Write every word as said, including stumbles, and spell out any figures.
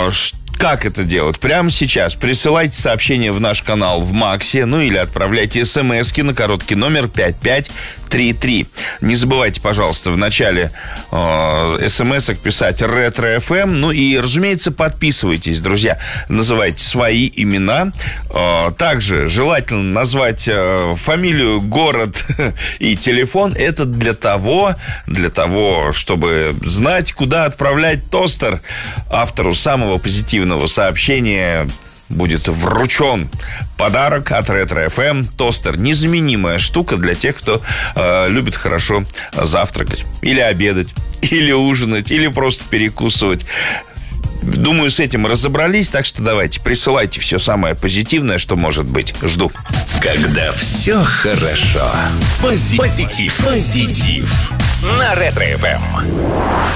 Как это делать? Прямо сейчас присылайте сообщение в наш канал в Максе, ну или отправляйте смски на короткий номер пять пять три три. Не забывайте, пожалуйста, в начале э, смс-ок писать Ретро-эф эм. Ну и, разумеется, подписывайтесь, друзья. Называйте свои имена. Э, также желательно назвать э, фамилию, город и телефон. Это для того, для того, чтобы знать, куда отправлять тостер. Автору самого позитивного сообщения будет вручен подарок от Ретро-эф эм. Тостер — незаменимая штука для тех, кто э, любит хорошо завтракать, или обедать, или ужинать, или просто перекусывать. Думаю, с этим разобрались, так что давайте, присылайте все самое позитивное, что может быть. Жду. Когда все хорошо. Позитив. Позитив. Позитив. На Ретро-эф эм.